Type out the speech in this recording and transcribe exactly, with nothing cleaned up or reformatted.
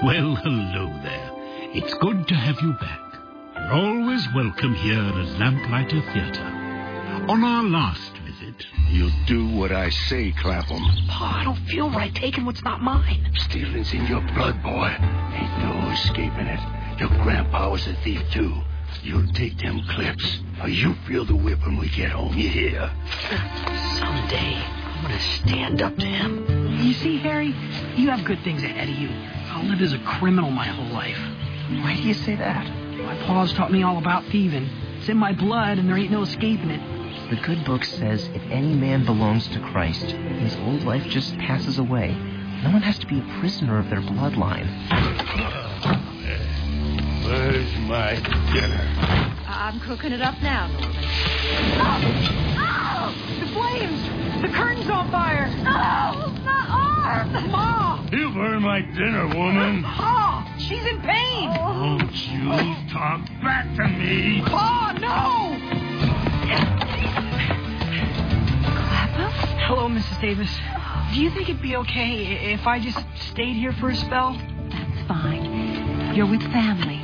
Well, hello there. It's good to have you back. You're always welcome here at Lamplighter Theatre. On our last visit... You'll do what I say, Clapham. Pa, I don't feel right taking what's not mine. Stealing's in your blood, boy. Ain't no escaping it. Your grandpa was a thief, too. You'll take them clips, or you feel the whip when we get home, you hear? Someday, I'm gonna stand up to him. You see, Harry, you have good things ahead of you. I'll live as a criminal my whole life. Why do you say that? My pa's taught me all about thieving. It's in my blood, and there ain't no escaping it. The good book says if any man belongs to Christ, his old life just passes away. No one has to be a prisoner of their bloodline. Where's my dinner? I'm cooking it up now, Norman. Oh! Oh! The flames! The curtain's on fire! Oh, my arm! Ma! You burned my dinner, woman. Pa! She's in pain! Oh. Don't you talk back to me. Pa, no! Clapham? Hello, Missus Davis. Do you think it'd be okay if I just stayed here for a spell? That's fine. You're with family.